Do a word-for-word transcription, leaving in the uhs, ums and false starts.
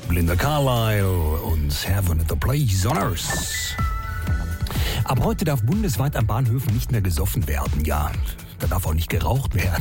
Linda Carlisle und Heaven at the Place on Earth. Ab heute darf bundesweit an Bahnhöfen nicht mehr gesoffen werden. Ja, da darf auch nicht geraucht werden.